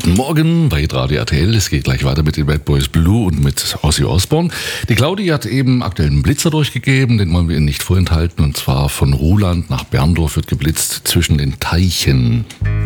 Guten Morgen bei Radio RTL. Es geht gleich weiter mit den Bad Boys Blue und mit Ozzy Osbourne. Die Claudia hat eben aktuell einen Blitzer durchgegeben, den wollen wir Ihnen nicht vorenthalten. Und zwar von Ruhland nach Berndorf wird geblitzt zwischen den Teichen.